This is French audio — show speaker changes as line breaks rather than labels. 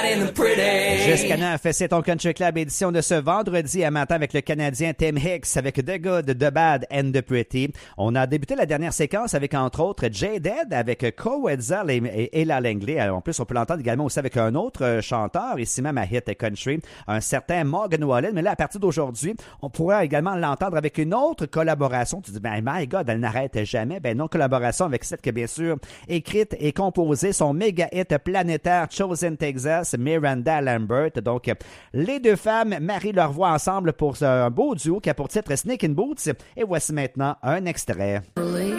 and the pretty.
Jusqu'à 9, c'est ton Country Club édition de ce vendredi à matin avec le Canadien Tim Hicks avec The Good, The Bad and The Pretty. On a débuté la dernière séquence avec entre autres J-Dead avec Coetzel et Ella Langley. En plus, on peut l'entendre également aussi avec un autre chanteur, ici même à Hit Country, un certain Morgan Wallen. Mais là, à partir d'aujourd'hui, on pourra également l'entendre avec une autre collaboration. Tu dis, ben my God, elle n'arrête jamais. Ben non, collaboration avec celle que bien sûr écrite et composée son méga hit planétaire Chosen Texas, Miranda Lambert. Donc, les deux femmes marient leur voix ensemble pour un beau duo qui a pour titre Sneakin' Boots. Et voici maintenant un extrait.
Early